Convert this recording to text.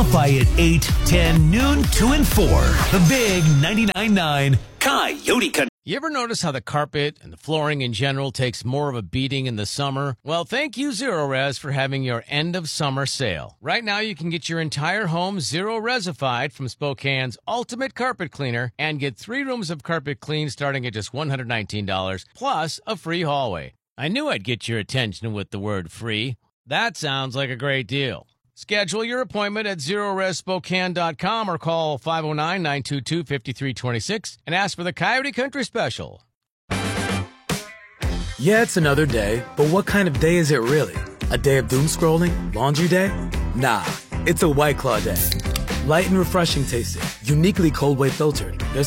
qualify at 8, 10, noon, 2, and 4. The big 99.9 Coyote Country. You ever notice how the carpet and the flooring in general takes more of a beating in the summer? Well, thank you, Zerorez, for having your end of summer sale. Right now, you can get your entire home Zerorez-ified from Spokane's ultimate carpet cleaner and get 3 rooms of carpet clean starting at just $119, plus a free hallway. I knew I'd get your attention with the word free. That sounds like a great deal. Schedule your appointment at ZerorezSpokane.com or call 509-922-5326 and ask for the Coyote Country Special. Yeah, it's another day, but what kind of day is it really? A day of doom scrolling? Laundry day? Nah, it's a White Claw day. Light and refreshing tasting, uniquely cold way filtered. There's